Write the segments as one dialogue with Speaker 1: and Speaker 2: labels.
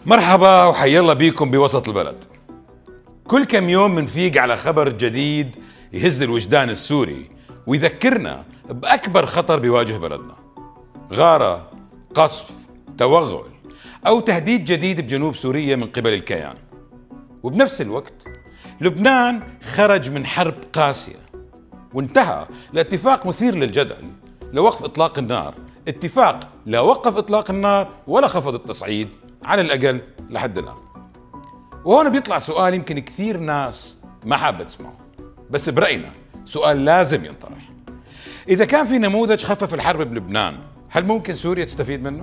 Speaker 1: مرحبا وحيا الله بيكم بوسط البلد. كل كم يوم منفيق على خبر جديد يهز الوجدان السوري ويذكرنا بأكبر خطر بيواجه بلدنا: غارة، قصف، توغل أو تهديد جديد بجنوب سوريا من قبل الكيان. وبنفس الوقت لبنان خرج من حرب قاسية وانتهى لاتفاق مثير للجدل لوقف إطلاق النار، اتفاق لا وقف إطلاق النار ولا خفض التصعيد على الأقل لحد الآن. وهون بيطلع سؤال يمكن كثير ناس ما حابة تسمعه، بس برأينا سؤال لازم ينطرح: إذا كان في نموذج خفف الحرب بلبنان، هل ممكن سوريا تستفيد منه؟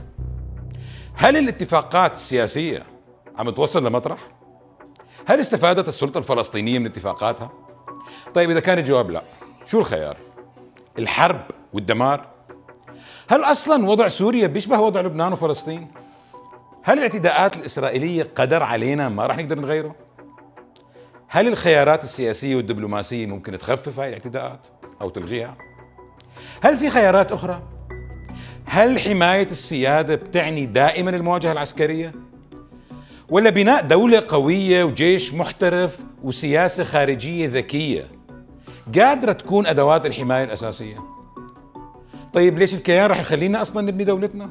Speaker 1: هل الاتفاقات السياسية عم توصل لمطرح؟ هل استفادت السلطة الفلسطينية من اتفاقاتها؟ طيب إذا كان الجواب لا، شو الخيار؟ الحرب والدمار؟ هل أصلاً وضع سوريا بيشبه وضع لبنان وفلسطين؟ هل الاعتداءات الإسرائيلية قدر علينا ما راح نقدر نغيره؟ هل الخيارات السياسية والدبلوماسية ممكن تخفف هاي الاعتداءات أو تلغيها؟ هل في خيارات أخرى؟ هل حماية السيادة بتعني دائما المواجهة العسكرية؟ ولا بناء دولة قوية وجيش محترف وسياسة خارجية ذكية قادرة تكون أدوات الحماية الأساسية؟ طيب ليش الكيان راح يخلينا أصلا نبني دولتنا؟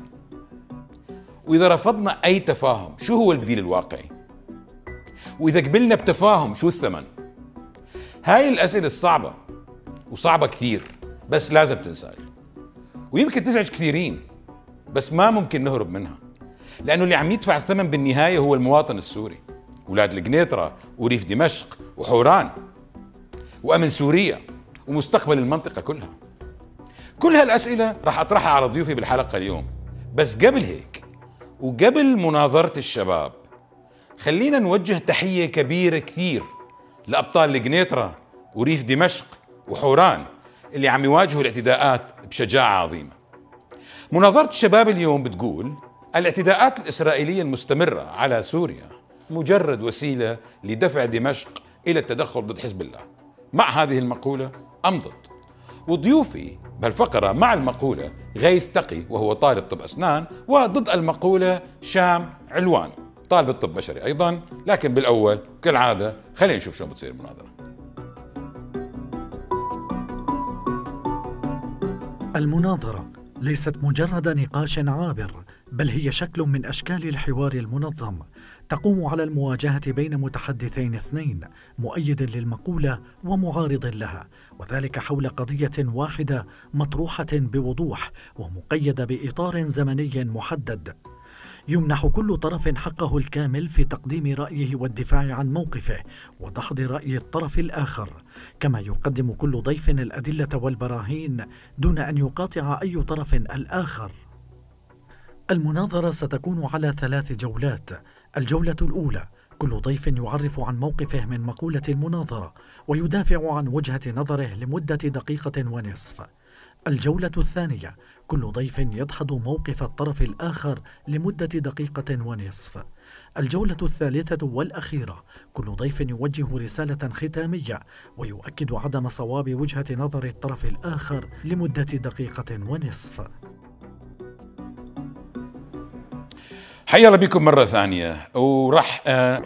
Speaker 1: وإذا رفضنا أي تفاهم شو هو البديل الواقعي؟ وإذا قبلنا بتفاهم شو الثمن؟ هاي الأسئلة الصعبة وصعبة كثير، بس لازم تنسال، ويمكن تزعج كثيرين، بس ما ممكن نهرب منها، لأنه اللي عم يدفع الثمن بالنهاية هو المواطن السوري، أولاد القنيطرة وريف دمشق وحوران وأمن سوريا ومستقبل المنطقة كلها. كل هالأسئلة راح أطرحها على ضيوفي بالحلقة اليوم، بس قبل هيك وقبل مناظرة الشباب خلينا نوجه تحية كبيرة كثير لأبطال القنيطرة وريف دمشق وحوران اللي عم يواجهوا الاعتداءات بشجاعة عظيمة. مناظرة الشباب اليوم بتقول الاعتداءات الإسرائيلية المستمرة على سوريا مجرد وسيلة لدفع دمشق إلى التدخل ضد حزب الله. مع هذه المقولة أم ضد؟ وضيوفي بهالفقرة مع المقولة غيث تقي وهو طالب طب أسنان، وضد المقولة شام علوان طالب طب بشري أيضا. لكن بالأول كالعادة خلينا نشوف شو بتصير المناظرة.
Speaker 2: المناظرة ليست مجرد نقاش عابر، بل هي شكل من أشكال الحوار المنظم تقوم على المواجهة بين متحدثين اثنين، مؤيد للمقولة ومعارض لها، وذلك حول قضية واحدة مطروحة بوضوح ومقيدة بإطار زمني محدد. يمنح كل طرف حقه الكامل في تقديم رأيه والدفاع عن موقفه ودحض رأي الطرف الآخر، كما يقدم كل ضيف الأدلة والبراهين دون أن يقاطع أي طرف الآخر. المناظرة ستكون على 3 جولات. الجولة الأولى كل ضيف يعرف عن موقفه من مقولة المناظرة ويدافع عن وجهة نظره لمدة 1.5 دقيقة. الجولة الثانية كل ضيف يدحض موقف الطرف الآخر لمدة 1.5 دقيقة. الجولة الثالثة والأخيرة كل ضيف يوجه رسالة ختامية ويؤكد عدم صواب وجهة نظر الطرف الآخر لمدة 1.5 دقيقة.
Speaker 1: حيا الله بكم مرة ثانية. ورح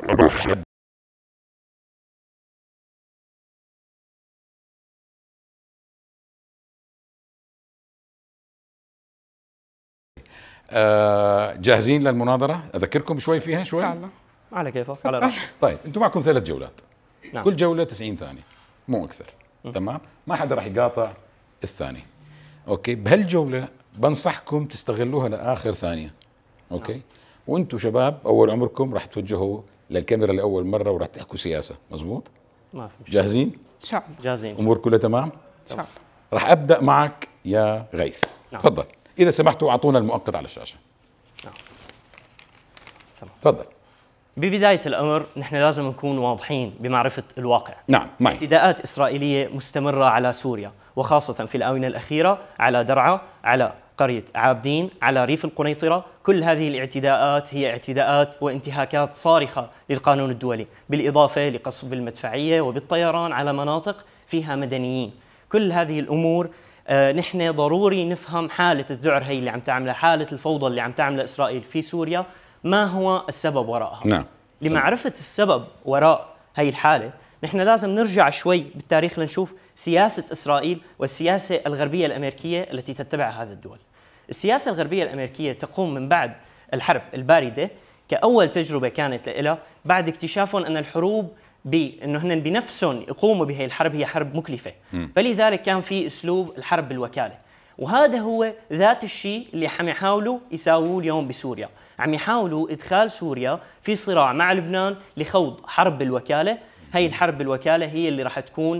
Speaker 1: جاهزين للمناظرة؟ أذكركم شوي فيها شوي؟
Speaker 3: على كيفك، على رأيك.
Speaker 1: طيب أنتم معكم 3 جولات.
Speaker 3: نعم.
Speaker 1: كل جولة 90 ثانية مو أكثر. تمام؟ ما حدا راح يقاطع الثاني. أوكي، بهالجولة بنصحكم تستغلوها لآخر ثانية. أوكي؟ نعم. وأنتم شباب أول عمركم راح توجهوا للكاميرا لأول مرة وراح تحكوا سياسة، مزبوط؟
Speaker 3: ما في مشكلة.
Speaker 1: جاهزين؟
Speaker 4: إن شاء الله.
Speaker 3: جاهزين.
Speaker 1: أمور كلها تمام؟
Speaker 4: إن شاء الله.
Speaker 1: راح أبدأ معك يا غيث.
Speaker 3: نعم.
Speaker 1: تفضل، إذا سمحتوا أعطونا المؤقت على الشاشة.
Speaker 3: نعم.
Speaker 1: تفضل.
Speaker 3: ببداية الأمر نحن لازم نكون واضحين بمعرفة الواقع.
Speaker 1: نعم، معي.
Speaker 3: اعتداءات إسرائيلية مستمرة على سوريا، وخاصة في الآونة الأخيرة على درعا، على قرية عابدين، على ريف القنيطرة. كل هذه الاعتداءات هي اعتداءات وانتهاكات صارخة للقانون الدولي، بالإضافة لقصف بالمدفعية وبالطيران على مناطق فيها مدنيين. كل هذه الأمور نحن ضروري نفهم حالة الذعر هي اللي عم تعملها، حالة الفوضى اللي عم تعملها إسرائيل في سوريا، ما هو السبب وراءها.
Speaker 1: نعم.
Speaker 3: لمعرفة السبب وراء هي الحالة نحن لازم نرجع شوي بالتاريخ لنشوف سياسة إسرائيل والسياسة الغربية الأمريكية التي تتبعها هذه الدول. السياسة الغربية الأمريكية تقوم من بعد الحرب الباردة كأول تجربة كانت لها بعد اكتشافهم أن الحروب بأنه هن بنفسهم يقوموا بهي الحرب هي حرب مكلفة. فلذلك كان في أسلوب الحرب بالوكالة، وهذا هو ذات الشيء اللي عم يحاولوا يساووه اليوم بسوريا. عم يحاولوا إدخال سوريا في صراع مع لبنان لخوض حرب بالوكالة. هي الحرب بالوكالة هي اللي راح تكون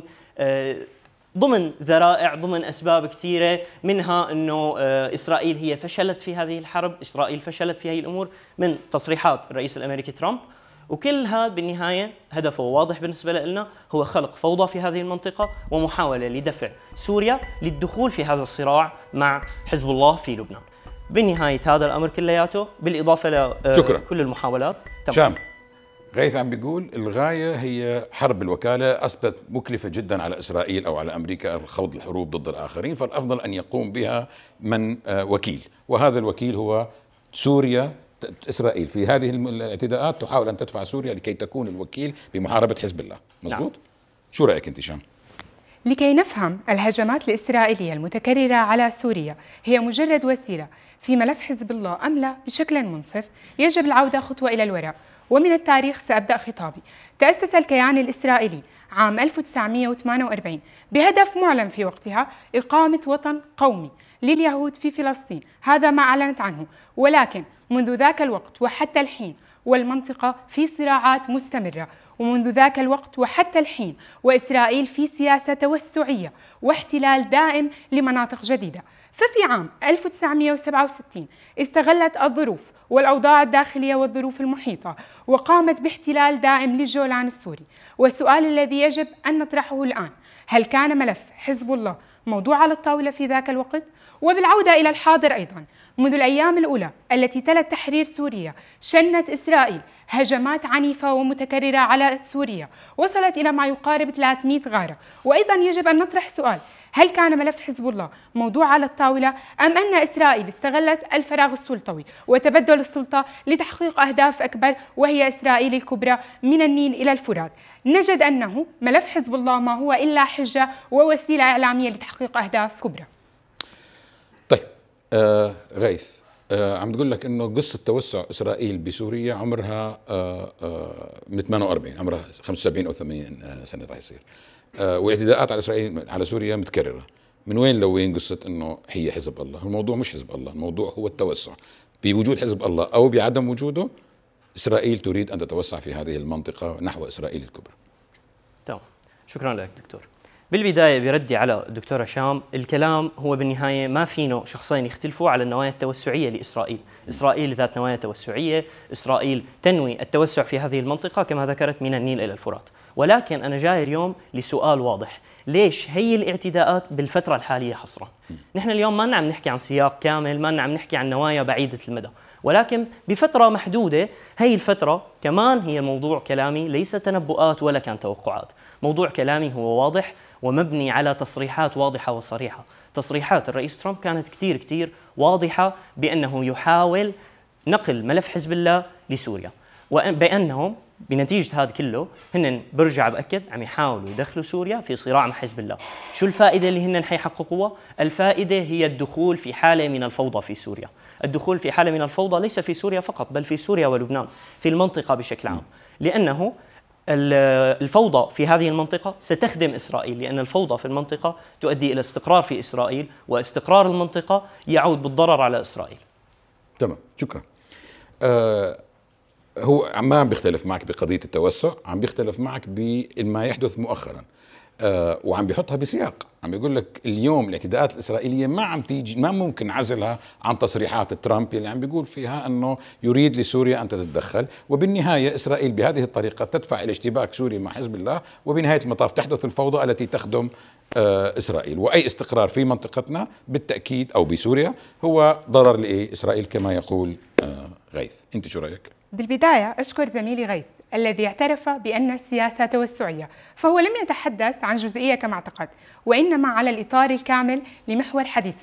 Speaker 3: ضمن ذرائع، ضمن أسباب كثيرة، منها أنه إسرائيل هي فشلت في هذه الحرب، إسرائيل فشلت في هذه الأمور من تصريحات الرئيس الأمريكي ترامب. وكل هذا بالنهاية هدفه واضح بالنسبة لنا، هو خلق فوضى في هذه المنطقة ومحاولة لدفع سوريا للدخول في هذا الصراع مع حزب الله في لبنان. بنهاية هذا الأمر كلياته بالإضافة لكل المحاولات.
Speaker 1: شام، غيث عم بيقول الغاية هي حرب الوكالة، أثبت مكلفة جدا على إسرائيل أو على أمريكا خوض الحروب ضد الآخرين، فالأفضل أن يقوم بها من وكيل، وهذا الوكيل هو سوريا. إسرائيل في هذه الاعتداءات تحاول أن تدفع سوريا لكي تكون الوكيل بمحاربة حزب الله. مزبوط؟ نعم. شو رأيك أنت شام؟
Speaker 4: لكي نفهم الهجمات الإسرائيلية المتكررة على سوريا هي مجرد وسيلة في ملف حزب الله أم لا بشكل منصف، يجب العودة خطوة إلى الوراء. ومن التاريخ سأبدأ خطابي. تأسس الكيان الإسرائيلي عام 1948 بهدف معلن في وقتها إقامة وطن قومي لليهود في فلسطين، هذا ما أعلنت عنه. ولكن منذ ذاك الوقت وحتى الحين والمنطقة في صراعات مستمرة، ومنذ ذاك الوقت وحتى الحين وإسرائيل في سياسة توسعية واحتلال دائم لمناطق جديدة. ففي عام 1967 استغلت الظروف والأوضاع الداخلية والظروف المحيطة وقامت باحتلال دائم للجولان السوري. والسؤال الذي يجب أن نطرحه الآن، هل كان ملف حزب الله موضوع على الطاولة في ذاك الوقت؟ وبالعودة إلى الحاضر أيضا، منذ الأيام الأولى التي تلت تحرير سوريا شنت إسرائيل هجمات عنيفة ومتكررة على سوريا وصلت إلى ما يقارب 300 غارة. وأيضا يجب أن نطرح سؤال، هل كان ملف حزب الله موضوع على الطاولة أم أن إسرائيل استغلت الفراغ السلطوي وتبدل السلطة لتحقيق أهداف أكبر وهي إسرائيل الكبرى من النيل إلى الفرات؟ نجد أنه ملف حزب الله ما هو إلا حجة ووسيلة إعلامية لتحقيق أهداف كبرى.
Speaker 1: طيب غيث، عم تقول لك انه قصه توسع اسرائيل بسوريا عمرها من 48، عمرها 75 او 80 سنه راح يصير، واعتداءات على اسرائيل على سوريا متكرره. من وين لوين قصه انه هي حزب الله؟ الموضوع مش حزب الله، الموضوع هو التوسع. بوجود حزب الله او بعدم وجوده، اسرائيل تريد ان تتوسع في هذه المنطقه نحو اسرائيل الكبرى.
Speaker 3: تمام، شكرا لك دكتور. بالبداية بردي على الدكتور هشام، الكلام هو بالنهاية ما فينا شخصين يختلفوا على النوايا التوسعية لإسرائيل. إسرائيل ذات نوايا توسعية، إسرائيل تنوي التوسع في هذه المنطقة كما ذكرت من النيل إلى الفرات. ولكن أنا جاي اليوم لسؤال واضح، ليش هي الاعتداءات بالفترة الحالية حصرا؟ نحن اليوم ما عم نحكي عن سياق كامل، ما عم نحكي عن نوايا بعيدة المدى، ولكن بفترة محدودة. هي الفترة كمان هي موضوع كلامي، ليس تنبؤات ولا كان توقعات. موضوع كلامي هو واضح ومبني على تصريحات واضحة وصريحة. تصريحات الرئيس ترامب كانت كتير واضحة بأنه يحاول نقل ملف حزب الله لسوريا، وبأنهم بنتيجة هذا كله هن برجع بأكد عم يحاولوا يدخلوا سوريا في صراع مع حزب الله. شو الفائدة اللي هن حيحققوها؟ الفائدة هي الدخول في حالة من الفوضى في سوريا. الدخول في حالة من الفوضى ليس في سوريا فقط، بل في سوريا ولبنان، في المنطقة بشكل عام، لأنه الفوضى في هذه المنطقة ستخدم إسرائيل، لأن الفوضى في المنطقة تؤدي إلى استقرار في إسرائيل، واستقرار المنطقة يعود بالضرر على إسرائيل.
Speaker 1: تمام، شكرا. هو ما عم بيختلف معك بقضية التوسع، عم بيختلف معك بما يحدث مؤخرا، وعم بيحطها بسياق. عم بيقول لك اليوم الاعتداءات الإسرائيلية ما عم تيجي، ما ممكن عزلها عن تصريحات ترامب اللي عم بيقول فيها أنه يريد لسوريا أن تتدخل، وبالنهاية إسرائيل بهذه الطريقة تدفع إلى اشتباك سوريا مع حزب الله، وبنهاية المطاف تحدث الفوضى التي تخدم إسرائيل. وأي استقرار في منطقتنا بالتأكيد أو بسوريا هو ضرر لإسرائيل كما يقول غيث. أنت شو رأيك؟
Speaker 4: بالبداية أشكر زميلي غيث الذي اعترف بأن السياسة توسعية، فهو لم يتحدث عن جزئية كما اعتقد، وإنما على الإطار الكامل لمحور حديثنا.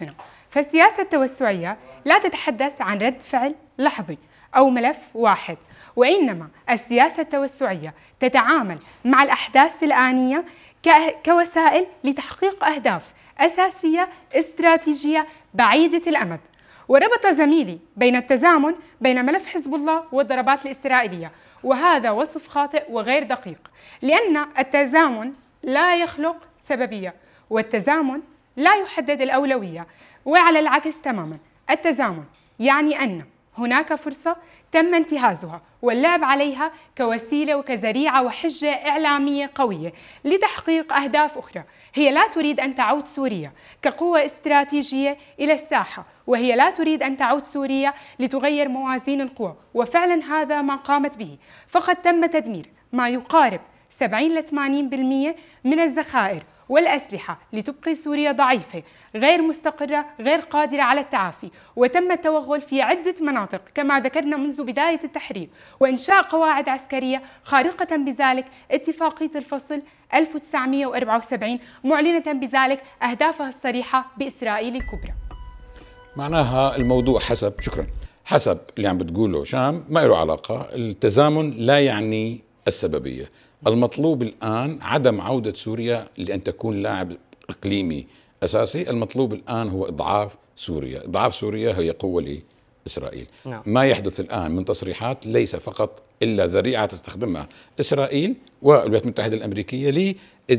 Speaker 4: فالسياسة التوسعية لا تتحدث عن رد فعل لحظي أو ملف واحد، وإنما السياسة التوسعية تتعامل مع الأحداث الآنية كوسائل لتحقيق أهداف أساسية استراتيجية بعيدة الأمد. وربط زميلي بين التزامن بين ملف حزب الله والضربات الإسرائيلية، وهذا وصف خاطئ وغير دقيق، لأن التزامن لا يخلق سببية، والتزامن لا يحدد الأولوية، وعلى العكس تماما التزامن يعني أن هناك فرصة تم انتهازها واللعب عليها كوسيلة وكذريعة وحجة إعلامية قوية لتحقيق أهداف أخرى. هي لا تريد أن تعود سوريا كقوة استراتيجية إلى الساحة، وهي لا تريد أن تعود سوريا لتغير موازين القوى، وفعلا هذا ما قامت به. فقد تم تدمير ما يقارب 70 ل 80% من الذخائر والأسلحة لتبقي سوريا ضعيفة غير مستقرة غير قادرة على التعافي، وتم التوغل في عدة مناطق كما ذكرنا منذ بداية التحرير، وإنشاء قواعد عسكرية خارقة بذلك اتفاقية الفصل 1974 معلنة بذلك أهدافها الصريحة بإسرائيل الكبرى.
Speaker 1: معناها الموضوع حسب اللي عم بتقوله شام ما له علاقة. التزامن لا يعني السببية. المطلوب الآن عدم عودة سوريا لأن تكون لاعب إقليمي أساسي. المطلوب الآن هو إضعاف سوريا. إضعاف سوريا هي قوة لإسرائيل.
Speaker 3: نعم.
Speaker 1: ما يحدث الآن من تصريحات ليس فقط إلا ذريعة تستخدمها إسرائيل والولايات المتحدة الأمريكية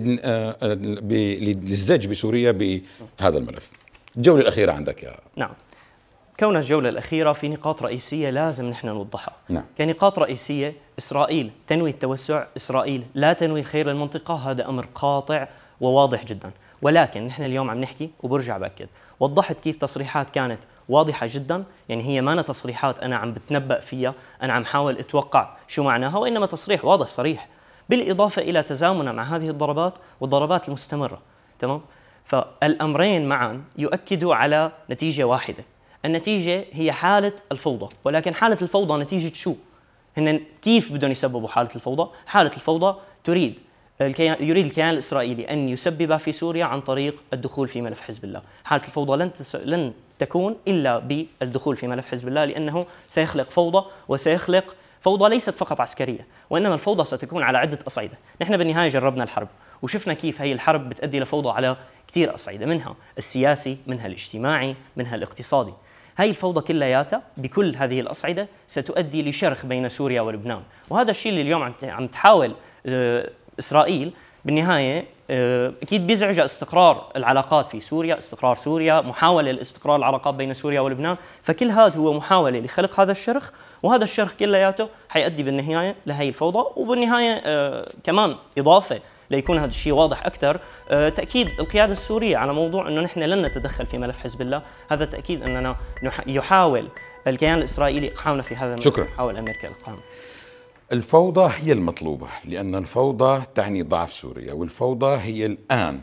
Speaker 1: للزج بسوريا بهذا الملف. الجولة الأخيرة عندك يا
Speaker 3: نعم. كون الجولة الأخيرة في نقاط رئيسية لازم نحن نوضحها.
Speaker 1: نعم.
Speaker 3: كنقاط رئيسية، إسرائيل تنوي التوسع، إسرائيل لا تنوي خير المنطقة، هذا أمر قاطع وواضح جدا. ولكن نحن اليوم عم نحكي وبرجع بأكد، وضحت كيف تصريحات كانت واضحة جدا، يعني هي ما تصريحات أنا عم بتنبأ فيها، أنا عم حاول أتوقع شو معناها، وإنما تصريح واضح صريح، بالإضافة إلى تزامنها مع هذه الضربات والضربات المستمرة. تمام؟ فالأمرين معا يؤكدوا على نتيجة واحدة. النتيجة هي حالة الفوضى، ولكن حالة الفوضى نتيجة شو؟ هن كيف بدهم يسببوا حالة الفوضى؟ حالة الفوضى يريد الكيان الإسرائيلي أن يسبب في سوريا عن طريق الدخول في ملف حزب الله. حالة الفوضى لن تكون إلا بالدخول في ملف حزب الله، لأنه سيخلق فوضى، وسيخلق فوضى ليست فقط عسكرية، وإنما الفوضى ستكون على عدة أصعدة. نحن بالنهاية جربنا الحرب وشفنا كيف هي الحرب بتؤدي لفوضى على كثير أصعدة، منها السياسي، منها الاجتماعي، منها الاقتصادي. هاي الفوضى كلياتها بكل هذه الأصعدة ستؤدي لشرخ بين سوريا ولبنان، وهذا الشيء اللي اليوم عم تحاول إسرائيل بالنهاية أكيد بيزعج استقرار العلاقات في سوريا، استقرار سوريا، محاولة لاستقرار العلاقات بين سوريا ولبنان. فكل هذا هو محاولة لخلق هذا الشرخ، وهذا الشرخ كلياته حيؤدي بالنهاية لهي الفوضى. وبالنهاية كمان إضافة ليكون هذا الشيء واضح أكثر، تأكيد القيادة السورية على موضوع أنه نحن لن نتدخل في ملف حزب الله. هذا تأكيد أننا يحاول الكيان الإسرائيلي إقحامنا في هذا الملف.
Speaker 1: شكرا.
Speaker 3: يحاول أمريكا إقحامنا.
Speaker 1: الفوضى هي المطلوبة، لأن الفوضى تعني ضعف سوريا، والفوضى هي الآن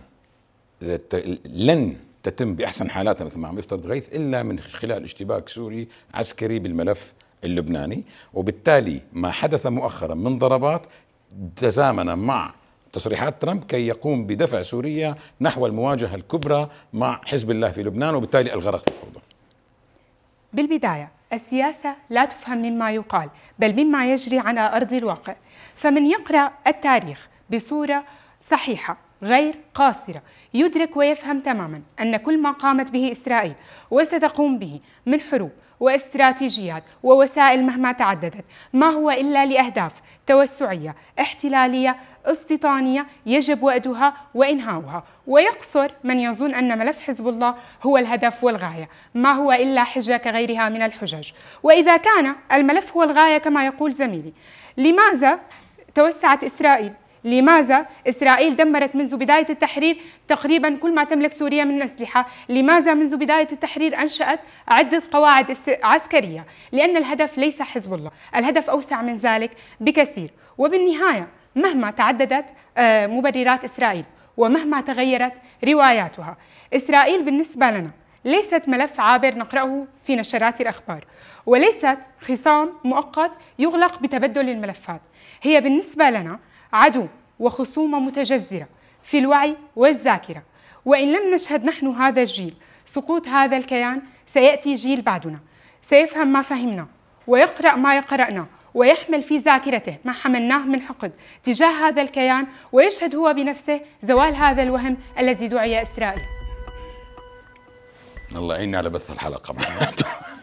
Speaker 1: لن تتم بأحسن حالاتها مثل ما عم يفترض غيث إلا من خلال اشتباك سوري عسكري بالملف اللبناني. وبالتالي ما حدث مؤخرا من ضربات تزامن مع تصريحات ترامب كي يقوم بدفع سوريا نحو المواجهة الكبرى مع حزب الله في لبنان، وبالتالي الغرق في الفوضى.
Speaker 4: بالبداية السياسة لا تفهم مما يقال بل مما يجري على أرض الواقع. فمن يقرأ التاريخ بصورة صحيحة غير قاصرة يدرك ويفهم تماما أن كل ما قامت به إسرائيل وستقوم به من حروب واستراتيجيات ووسائل مهما تعددت ما هو إلا لأهداف توسعية احتلالية استيطانية يجب وأدها وإنهاؤها. ويقصر من يظن أن ملف حزب الله هو الهدف والغاية، ما هو إلا حجة كغيرها من الحجج. وإذا كان الملف هو الغاية كما يقول زميلي، لماذا توسعت إسرائيل؟ لماذا إسرائيل دمرت منذ بداية التحرير تقريبا كل ما تملك سوريا من أسلحة؟ لماذا منذ بداية التحرير أنشأت عدة قواعد عسكرية؟ لأن الهدف ليس حزب الله، الهدف أوسع من ذلك بكثير. وبالنهاية مهما تعددت مبررات إسرائيل ومهما تغيرت رواياتها، إسرائيل بالنسبة لنا ليست ملف عابر نقرأه في نشرات الأخبار، وليست خصام مؤقت يغلق بتبدل الملفات. هي بالنسبة لنا عدو وخصومة متجذرة في الوعي والذاكرة. وإن لم نشهد نحن هذا الجيل سقوط هذا الكيان سيأتي جيل بعدنا سيفهم ما فهمنا ويقرأ ما قرأنا ويحمل في ذاكرته ما حملناه من حقد تجاه هذا الكيان ويشهد هو بنفسه زوال هذا الوهم الذي دعي إسرائيل.
Speaker 1: الله يعيننا على بث الحلقة معناته.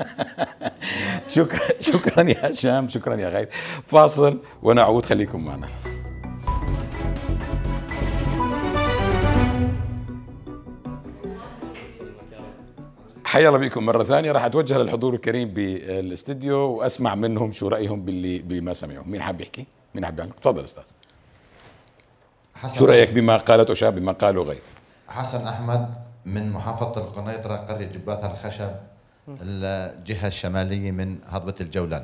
Speaker 1: شكرا يا هشام، شكرا يا غايد. فاصل ونعود، خليكم معنا. حيا الله بكم مرة ثانية. راح أتوجه للحضور الكريم بالاستديو وأسمع منهم شو رأيهم بما سمعوا. مين حاب يحكي؟ مين حاب يعلق؟ تفضل أستاذ. شو رأيك بما قالت أشاب بما قالوا غير؟
Speaker 5: حسن أحمد من محافظة القنيطرة، قرية جباتها الخشب، الجهة الشمالية من هضبة الجولان.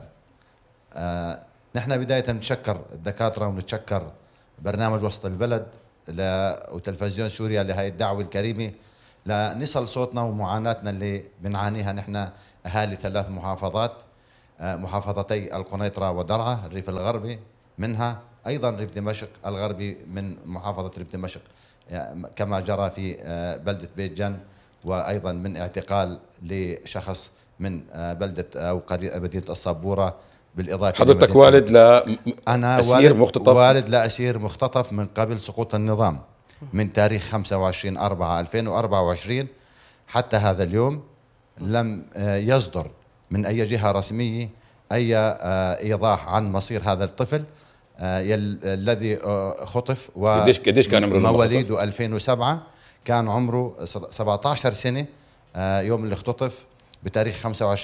Speaker 5: نحن بداية نتشكر الدكاترة ونتشكر برنامج وسط البلد وتلفزيون سوريا لهي الدعوة الكريمة لنصل صوتنا ومعاناتنا اللي بنعانيها نحن أهالي 3 محافظات، محافظتي القنيطرة ودرعا الريف الغربي، منها أيضا ريف دمشق الغربي من محافظة ريف دمشق، كما جرى في بلدة بيت جن، وأيضا من اعتقال لشخص من بلدة أو مدينة الصبورة. بالإضافة
Speaker 1: حضرتك والد لأسير مختطف؟
Speaker 5: والد لأسير مختطف من قبل سقوط النظام من تاريخ 25/4/2024 حتى هذا اليوم. لم يصدر من أي جهة رسمية أي إيضاح عن مصير هذا الطفل الذي خطف.
Speaker 1: قديش كان عمره؟
Speaker 5: مواليده 2007، كان عمره 17 سنة يوم اللي اختطف بتاريخ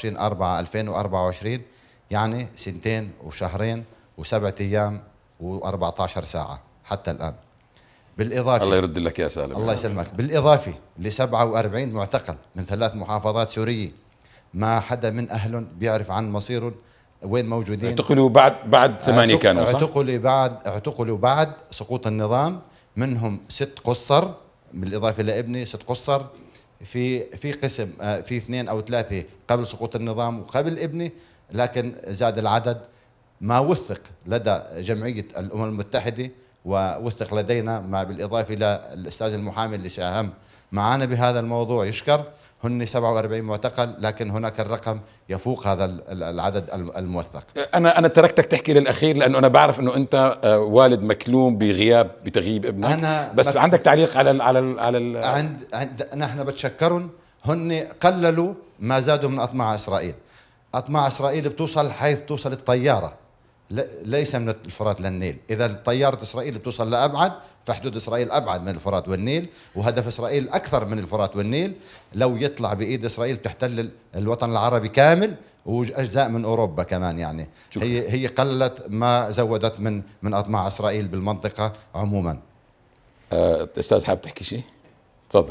Speaker 5: 25/4/2024، يعني 2 وشهرين و7 أيام و14 ساعة حتى الآن. بالإضافة
Speaker 1: الله يرد لك يا سالم.
Speaker 5: الله يسلمك. بالإضافة ل 47 معتقل من 3 محافظات سورية، ما حدا من أهلهم بيعرف عن مصيرهم وين موجودين.
Speaker 1: اعتقلوا بعد 8 كانوا صح؟
Speaker 5: اعتقلوا بعد سقوط النظام، منهم 6 قُصّر بالإضافة لابني 6 قُصّر. في قسم في 2 أو 3 قبل سقوط النظام وقبل ابني، لكن زاد العدد. ما وثق لدى جمعية الأمم المتحدة ووثق لدينا، مع بالإضافة للأستاذ المحامي اللي ساهم معنا بهذا الموضوع يشكر، هن 47 معتقل، لكن هناك الرقم يفوق هذا العدد الموثق.
Speaker 1: أنا تركتك تحكي للأخير لأنه أنا بعرف أنه أنت والد مكلوم بتغييب ابنك، بس عندك تعليق على
Speaker 5: نحن بتشكرهم، هن قللوا ما زادوا من أطماع إسرائيل. أطماع إسرائيل بتوصل حيث توصل الطيارة، ليس من الفرات للنيل. إذا طيارة إسرائيل بتوصل لأبعد، فحدود إسرائيل أبعد من الفرات والنيل، وهدف إسرائيل أكثر من الفرات والنيل. لو يطلع بإيد إسرائيل تحتل الوطن العربي كامل وأجزاء من أوروبا كمان. يعني هي قلت ما زودت من أطماع إسرائيل بالمنطقة عموما.
Speaker 1: أستاذ حابب تحكي شيء؟ تفضل.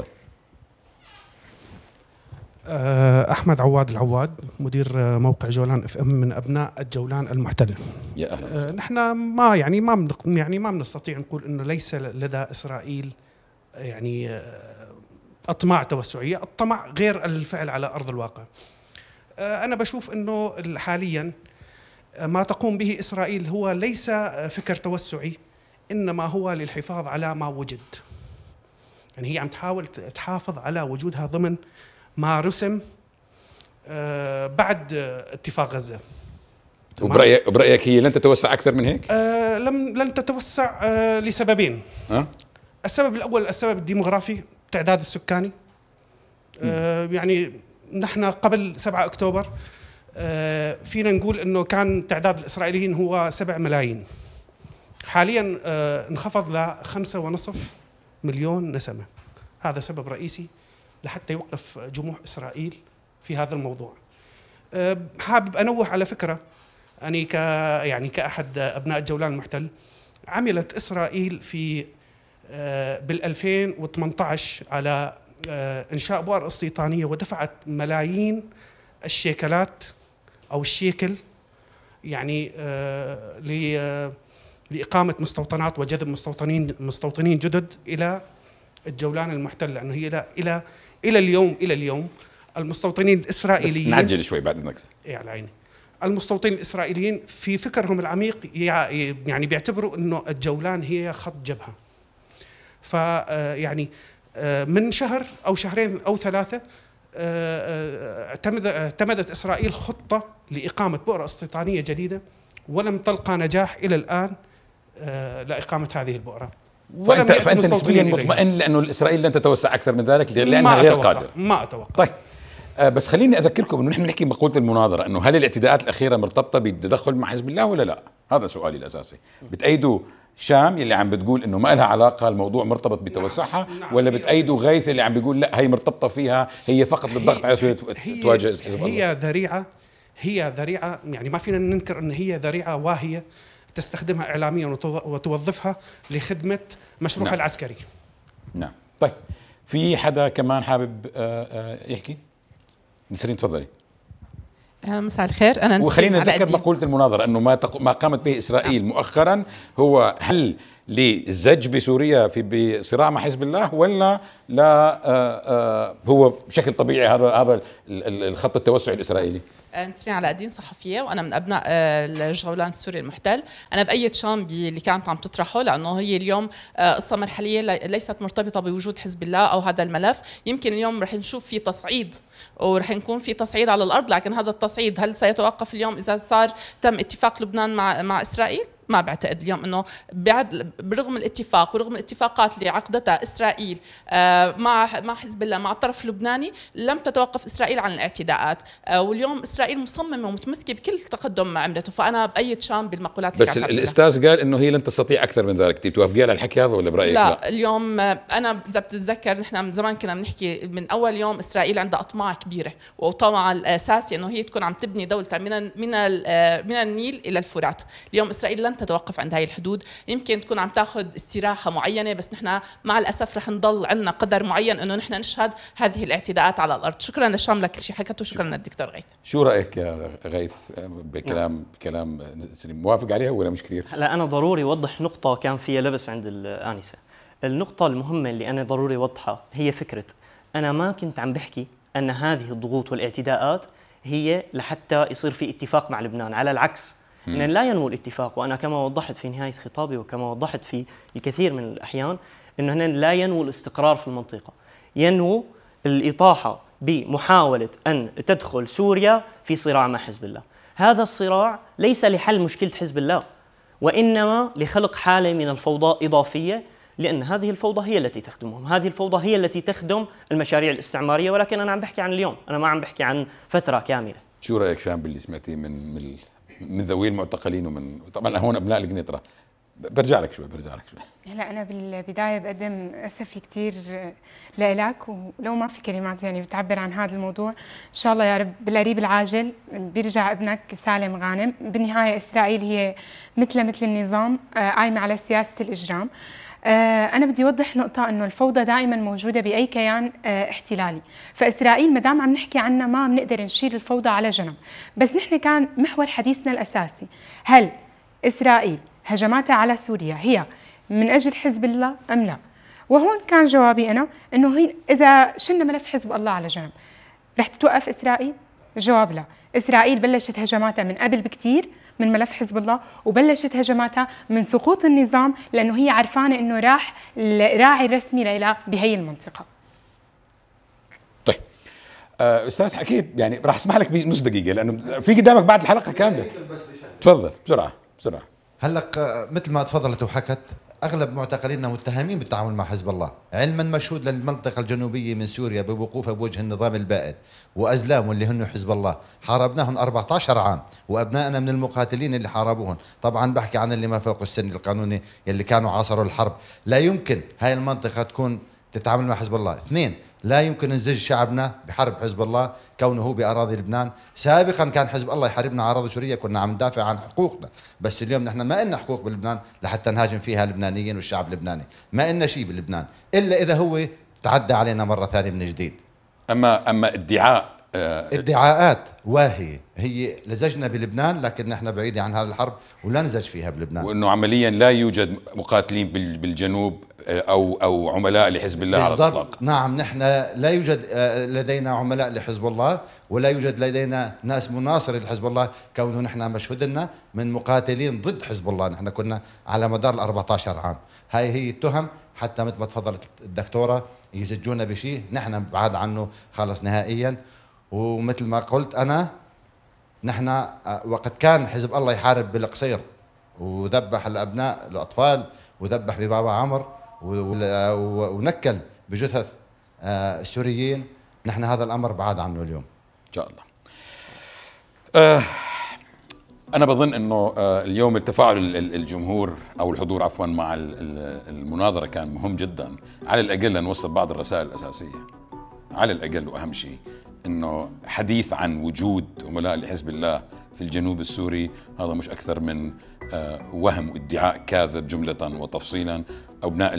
Speaker 6: أحمد عواد العواد، مدير موقع جولان FM، من أبناء الجولان المحتل.
Speaker 1: يا أهلا.
Speaker 6: نحن ما بنستطيع نقول إنه ليس لدى إسرائيل يعني أطماع توسعية. الطمع غير الفعل على أرض الواقع. أنا بشوف إنه حاليا ما تقوم به إسرائيل هو ليس فكر توسعي، إنما هو للحفاظ على ما وجد. يعني هي عم تحاول تحافظ على وجودها ضمن ما رسم بعد اتفاق غزة.
Speaker 1: وبرأيك هي لن تتوسع أكثر من هيك؟
Speaker 6: لن تتوسع لسببين. السبب الأول السبب الديموغرافي، التعداد السكاني. يعني نحن قبل 7 أكتوبر فينا نقول أنه كان تعداد الإسرائيليين هو 7 ملايين، حاليا انخفض ل 5.5 مليون نسمة. هذا سبب رئيسي لحتى يوقف جموح إسرائيل في هذا الموضوع. حابب أنوه على فكرة، يعني كأحد أبناء الجولان المحتل، عملت إسرائيل في بال2018 على إنشاء بؤر استيطانية، ودفعت ملايين الشيكلات أو الشيكل يعني لإقامة مستوطنات وجذب مستوطنين جدد إلى الجولان المحتل، لأنه هي إلى اليوم المستوطنين الإسرائيليين.
Speaker 1: بس نعجل شوي بعد إذنك.
Speaker 6: على عيني. المستوطنين الإسرائيليين في فكرهم العميق يعني بيعتبروا إنه الجولان هي خط جبهة. فيعني من شهر أو شهرين أو 3 اعتمدت إسرائيل خطة لإقامة بؤرة استيطانية جديدة، ولم تلقى نجاح إلى الآن لإقامة هذه البؤرة.
Speaker 1: فأنت نسبيا مطمئن لأنه إسرائيل لن تتوسع أكثر من ذلك لأنها غير قادرة؟
Speaker 6: ما أتوقع.
Speaker 1: طيب بس خليني أذكركم أنه نحن نحكي مقولة المناظرة، أنه هل الاعتداءات الأخيرة مرتبطة بالتدخل مع حزب الله ولا لا؟ هذا سؤالي الأساسي. بتأيدوا شام اللي عم بتقول انه ما لها علاقه الموضوع مرتبط بتوسعها، ولا بتأيدوا غيث اللي عم بيقول لا هي مرتبطه فيها، هي فقط للضغط على سوريا تواجه حزب الله؟
Speaker 6: هي ذريعه، يعني ما فينا ننكر ان هي ذريعه واهيه تستخدمها اعلاميا وتوظفها لخدمه مشروعها العسكري.
Speaker 1: نعم. طيب في حدا كمان حابب يحكي؟ نسرين تفضلي.
Speaker 7: مساء الخير، أنا
Speaker 1: وخلينا نذكر مقولة المناظرة أنه ما قامت به إسرائيل مؤخرا هو هل للزج بسوريا في بصراع مع حزب الله، ولا لا هو بشكل طبيعي هذا الخط التوسع الإسرائيلي؟
Speaker 7: نسرين علاء الدين، صحفية وأنا من أبناء الجولان السوري المحتل. أنا بأيد شام اللي كانت عم تطرحه، لأنه هي اليوم قصة مرحلية ليست مرتبطة بوجود حزب الله أو هذا الملف. يمكن اليوم رح نشوف في تصعيد ورح يكون في تصعيد على الأرض، لكن هذا التصعيد هل سيتوقف اليوم إذا صار تم اتفاق لبنان مع إسرائيل؟ ما بعتقد اليوم انه بعد برغم الاتفاق ورغم الاتفاقات اللي عقدتها اسرائيل مع حزب الله مع الطرف اللبناني، لم تتوقف اسرائيل عن الاعتداءات، واليوم اسرائيل مصممه ومتمسكه بكل تقدم عملته. فانا بايد شام بالمقولات اللي
Speaker 1: بس الاستاذ قال انه هي لن تستطيع اكثر من ذلك، بتوافقي على الحكي هذا ولا برايك لا؟
Speaker 7: لا اليوم انا اذا بتتذكر نحن من زمان كنا بنحكي من اول يوم اسرائيل عندها اطماع كبيره، وطمعها الاساسي انه هي تكون عم تبني دولتها من النيل الى الفرات. اليوم اسرائيل لن تتوقف عند هاي الحدود، يمكن تكون عم تاخذ استراحه معينه، بس نحن مع الاسف رح نضل عندنا قدر معين انه نحن نشهد هذه الاعتداءات على الارض. شكرا لشام لكل شيء حكته، شكرا للدكتور غيث.
Speaker 1: شو رايك يا غيث بكلام سليم، موافق عليها ولا مش كثير؟
Speaker 3: هلا انا ضروري اوضح نقطه كان فيها لبس عند الانسه. النقطه المهمه اللي انا ضروري اوضحها هي فكره انا ما كنت عم بحكي ان هذه الضغوط والاعتداءات هي لحتى يصير في اتفاق مع لبنان، على العكس إن لا ينمو الاتفاق. وأنا كما وضحت في نهاية خطابي وكما وضحت في الكثير من الأحيان أنه هنا لا ينمو الاستقرار في المنطقة، ينمو الإطاحة بمحاولة أن تدخل سوريا في صراع مع حزب الله. هذا الصراع ليس لحل مشكلة حزب الله، وإنما لخلق حالة من الفوضى إضافية، لأن هذه الفوضى هي التي تخدمهم، هذه الفوضى هي التي تخدم المشاريع الاستعمارية. ولكن أنا عم بحكي عن اليوم، أنا ما عم بحكي عن فترة كاملة.
Speaker 1: شو رأيك شام باللي سمعتيه من ذوي المعتقلين ومن طبعا هون ابناء القنيطره؟ برجع لك شوي.
Speaker 4: هلا انا بالبدايه بقدم اسفي كثير لك، ولو ما في كلمات يعني بتعبر عن هذا الموضوع. ان شاء الله يا رب بالقريب العاجل بيرجع ابنك سالم غانم. بالنهايه اسرائيل هي مثل النظام قايمه على سياسه الاجرام. أنا بدي أوضح نقطة، إنه الفوضى دائما موجودة بأي كيان احتلالي، فإسرائيل ما دام عم نحكي عنها ما بنقدر نشيل الفوضى على جنب. بس نحن كان محور حديثنا الأساسي هل إسرائيل هجماتها على سوريا هي من أجل حزب الله أم لا؟ وهون كان جوابي أنا إنه هي إذا شلنا ملف حزب الله على جنب رح تتوقف إسرائيل؟ الجواب لا. إسرائيل بلشت هجماتها من قبل بكتير من ملف حزب الله، وبلشت هجماتها من سقوط النظام، لأنه هي عرفانة أنه راح الراعي الرسمي لها بهي المنطقة.
Speaker 1: طيب أستاذ أكيد يعني راح أسمح لك بنص دقيقة لأنه في قدامك بعد الحلقة كاملة. تفضل بسرعة.
Speaker 5: هلق مثل ما تفضلت وحكت، اغلب معتقلينا متهمين بالتعامل مع حزب الله، علما مشهود للمنطقه الجنوبيه من سوريا بوقوفها بوجه النظام البائد وازلام واللي هن حزب الله، حاربناهم 14 عام، وابنائنا من المقاتلين اللي حاربوهم. طبعا بحكي عن اللي ما فوق السن القانوني اللي كانوا عاصروا الحرب. لا يمكن هاي المنطقه تكون تتعامل مع حزب الله. اثنين، لا يمكن نزج شعبنا بحرب حزب الله كونه هو بأراضي لبنان. سابقا كان حزب الله يحاربنا على أراضي سوريا، كنا عم ندافع عن حقوقنا، بس اليوم نحن ما لنا حقوق بلبنان لحتى نهاجم فيها اللبنانيين والشعب اللبناني، ما لنا شيء بلبنان إلا إذا هو تعدى علينا مرة ثانية من جديد.
Speaker 1: أما
Speaker 5: ادعاءات واهية، هي لزجنا بلبنان لكن نحن بعيدة عن هذه الحرب ولا نزج فيها بلبنان،
Speaker 1: وأنه عمليا لا يوجد مقاتلين بالجنوب او عملاء لحزب الله على
Speaker 5: بالضبط.
Speaker 1: الاطلاق.
Speaker 5: نعم، نحن لا يوجد لدينا عملاء لحزب الله، ولا يوجد لدينا ناس مناصرة لحزب الله، كونه نحن مشهود لنا من مقاتلين ضد حزب الله. نحن كنا على مدار ال 14 عام. هاي هي التهم، حتى مثل ما تفضلت الدكتورة يزجونا بشيء نحن بعاد عنه خالص نهائيا. ومثل ما قلت أنا، نحن وقت كان حزب الله يحارب بالقصير وذبح الأبناء الأطفال وذبح ببابا عمر ونكل بجثث السوريين، نحن هذا الأمر بعاد عنه اليوم
Speaker 1: إن شاء الله. أنا بظن أنه اليوم التفاعل الجمهور أو الحضور عفوا مع المناظرة كان مهم جدا، على الأقل لنوصل بعض الرسائل الأساسية. على الأقل وأهم شيء أنه حديث عن وجود عملاء لحزب الله في الجنوب السوري هذا مش أكثر من وهم وادعاء كاذب جملة وتفصيلا. أبناء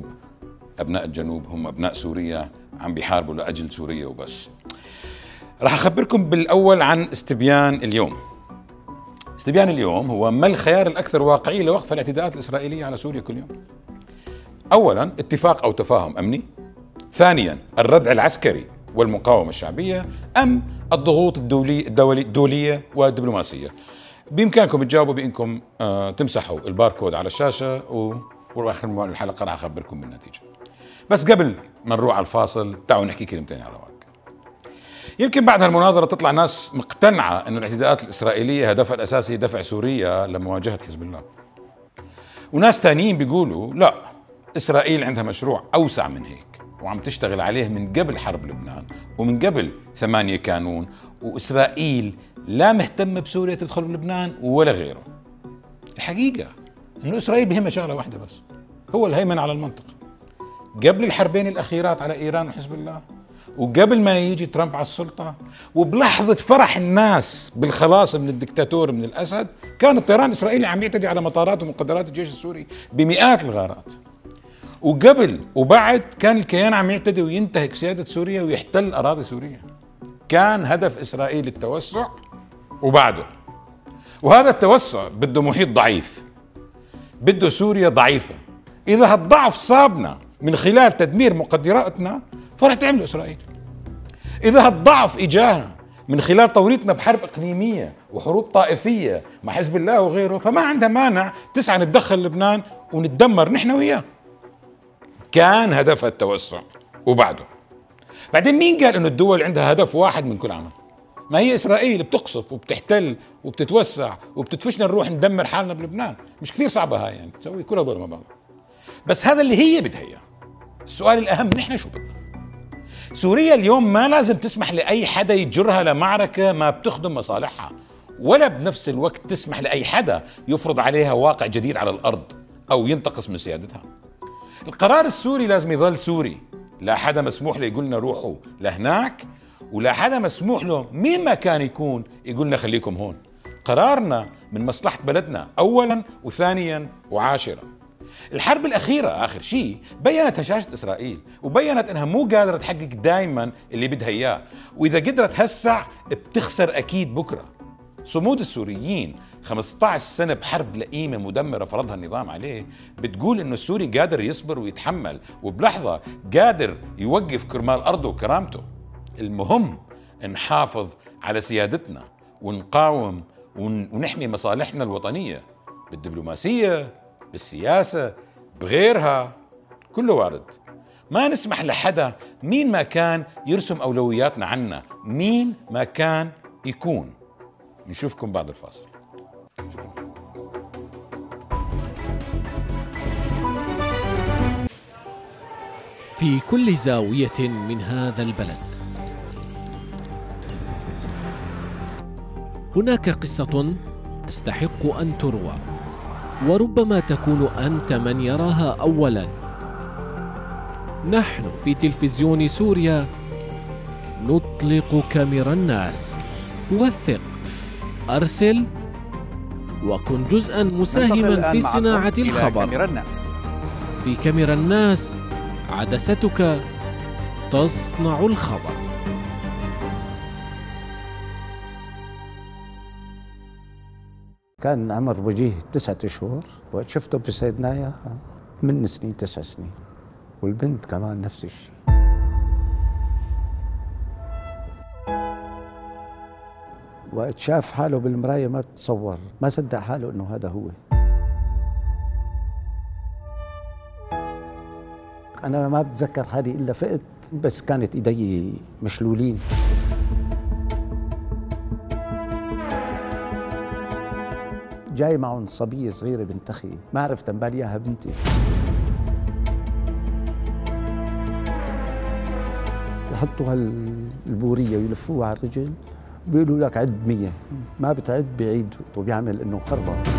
Speaker 1: الجنوب هم أبناء سوريا، عم بيحاربوا لأجل سوريا وبس. راح أخبركم بالأول عن استبيان اليوم. استبيان اليوم هو ما الخيار الأكثر واقعي لوقف الاعتداءات الإسرائيلية على سوريا كل يوم. أولا اتفاق أو تفاهم أمني، ثانيا الردع العسكري والمقاومة الشعبية، أم الضغوط الدولية والدبلوماسية. بإمكانكم تجاوبوا بإنكم تمسحوا الباركود على الشاشة وآخر الحلقة راح أخبركم بالنتيجة. بس قبل ما نروح على الفاصل تعالوا نحكي كلمتين على رواق. يمكن بعد هالمناظرة تطلع ناس مقتنعة أن الاعتداءات الإسرائيلية هدفها الأساسي دفع سوريا لمواجهة حزب الله، وناس تانيين بيقولوا لا، إسرائيل عندها مشروع أوسع من هيك وعم تشتغل عليه من قبل حرب لبنان ومن قبل 8 كانون، وإسرائيل لا مهتمة بسوريا تدخل بلبنان ولا غيره. الحقيقة أنه إسرائيل بهمها شغلة واحدة بس، هو الهيمنة على المنطقة. قبل الحربين الأخيرات على إيران وحزب الله، وقبل ما يجي ترامب على السلطة، وبلحظة فرح الناس بالخلاص من الدكتاتور من الأسد، كان الطيران الإسرائيلي عم يعتدي على مطارات ومقدرات الجيش السوري بمئات الغارات. وقبل وبعد كان الكيان عم يعتدي وينتهك سيادة سوريا ويحتل أراضي سوريا. كان هدف إسرائيل التوسع وبعده، وهذا التوسع بده محيط ضعيف، بده سوريا ضعيفة. إذا هالضعف صابنا من خلال تدمير مقدراتنا فرح تعمل إسرائيل. إذا هالضعف إجاها من خلال توريطنا بحرب إقليمية وحروب طائفية مع حزب الله وغيره، فما عندها مانع تسعى نتدخل لبنان ونتدمر نحن وياه. كان هدفها التوسع وبعده. بعدين مين قال إنه الدول عندها هدف واحد من كل عمل؟ ما هي إسرائيل بتقصف وبتحتل وبتتوسع وبتدفشنا نروح ندمر حالنا بلبنان. مش كثير صعبة هاي، يعني تسوي كل هذول مع بعض. بس هذا اللي هي بدها إياه. السؤال الأهم، نحن شو بدنا؟ سوريا اليوم ما لازم تسمح لأي حدا يجرها لمعركة ما بتخدم مصالحها، ولا بنفس الوقت تسمح لأي حدا يفرض عليها واقع جديد على الأرض أو ينتقص من سيادتها. القرار السوري لازم يظل سوري، لا حدا مسموح له يقول لنا روحوا لهناك، ولا حدا مسموح له مين ما كان يكون يقول لنا خليكم هون. قرارنا من مصلحة بلدنا أولا وثانيا وعاشرا. الحرب الأخيرة آخر شيء بيّنت هشاشة إسرائيل، وبيّنت أنها مو قادرة تحقق دايما اللي بدها إياه، وإذا قدرت هسع بتخسر أكيد بكرة. صمود السوريين 15 سنة بحرب لئيمة مدمرة فرضها النظام عليه بتقول إنه السوري قادر يصبر ويتحمل، وبلحظة قادر يوقف كرمال أرضه وكرامته. المهم نحافظ على سيادتنا ونقاوم ونحمي مصالحنا الوطنية بالدبلوماسية، بالسياسة، بغيرها، كله وارد. ما نسمح لحدا مين ما كان يرسم أولوياتنا عنا، مين ما كان يكون. نشوفكم بعد الفاصل.
Speaker 8: في كل زاوية من هذا البلد هناك قصة تستحق أن تروى، وربما تكون أنت من يراها أولاً. نحن في تلفزيون سوريا نطلق كاميرا الناس. وثق، أرسل، وكن جزءاً مساهماً في صناعة الخبر. في كاميرا الناس عدستك تصنع الخبر.
Speaker 9: كان عمر وجيه 9 شهور وشفته بسيدنايا 8 سنين 9 سنين، والبنت كمان نفس الشيء. وقت شاف حاله بالمراية ما بتصور، ما صدق حاله انه هذا هو. انا ما بتذكر حالي الا فقت بس كانت ايدي مشلولين. جاي معهم صبية صغيرة بنت أخي، ما عرفت أنبال إياها بنتي. يحطوا هالبورية ويلفوها على الرجل، بيقولوا لك عد 100، ما بتعد بيعيد وبيعمل إنه خربط.